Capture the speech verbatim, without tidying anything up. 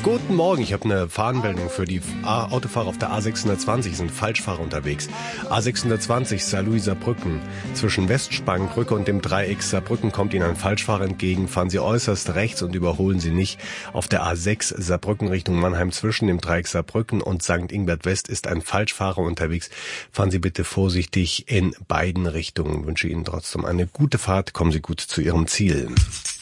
Guten Morgen, ich habe eine Warnmeldung für die A- Autofahrer auf der A sechshundertzwanzig, sind Falschfahrer unterwegs. A sechshundertzwanzig Saarlouis-Saarbrücken. Zwischen Westspangenbrücke und dem Dreieck Saarbrücken kommt Ihnen ein Falschfahrer entgegen. Fahren Sie äußerst rechts und überholen Sie nicht. Auf der A sechs Saarbrücken Richtung Mannheim zwischen dem Dreieck Saarbrücken und Sankt Ingbert West ist ein Falschfahrer unterwegs. Fahren Sie bitte vorsichtig in beiden Richtungen. Ich wünsche Ihnen trotzdem eine gute Fahrt. Kommen Sie gut zu Ihrem Ziel.